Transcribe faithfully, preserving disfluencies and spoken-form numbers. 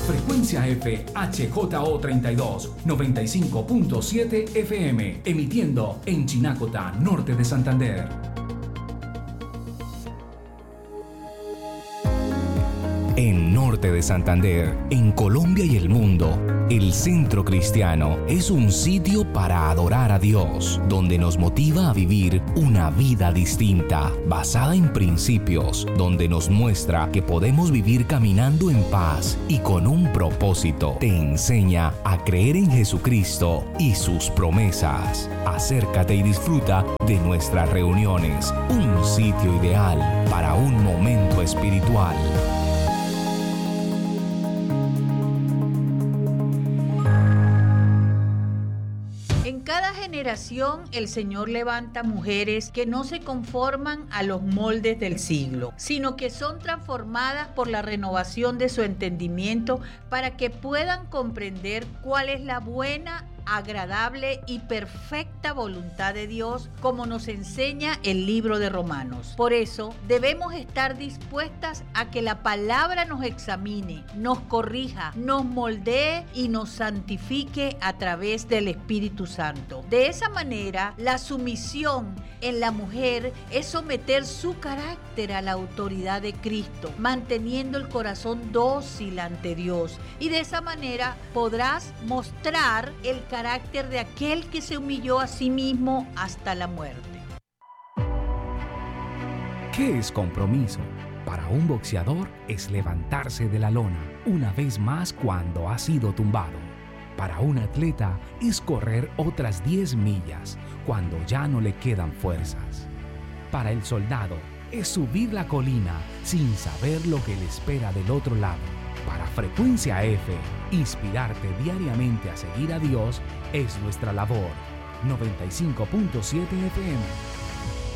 Frecuencia F H J O treinta y dos, noventa y cinco punto siete F M, emitiendo en Chinacota, norte de Santander. En Norte de Santander, en Colombia y el mundo, el Centro Cristiano es un sitio para adorar a Dios, donde nos motiva a vivir una vida distinta, basada en principios, donde nos muestra que podemos vivir caminando en paz y con un propósito. Te enseña a creer en Jesucristo y sus promesas. Acércate y disfruta de nuestras reuniones, un sitio ideal para un momento espiritual. Generación, el Señor levanta mujeres que no se conforman a los moldes del siglo, sino que son transformadas por la renovación de su entendimiento para que puedan comprender cuál es la buena, agradable y perfecta voluntad de Dios, como nos enseña el libro de Romanos. Por eso debemos estar dispuestas a que la palabra nos examine, nos corrija, nos moldee y nos santifique a través del Espíritu Santo. De esa manera, la sumisión en la mujer es someter su carácter a la autoridad de Cristo, manteniendo el corazón dócil ante Dios, y de esa manera podrás mostrar el carácter de aquel que se humilló a sí mismo hasta la muerte. ¿Qué es compromiso? Para un boxeador es levantarse de la lona una vez más cuando ha sido tumbado. Para un atleta es correr otras diez millas cuando ya no le quedan fuerzas. Para el soldado es subir la colina sin saber lo que le espera del otro lado. Para Frecuencia F, inspirarte diariamente a seguir a Dios es nuestra labor. noventa y cinco punto siete F M.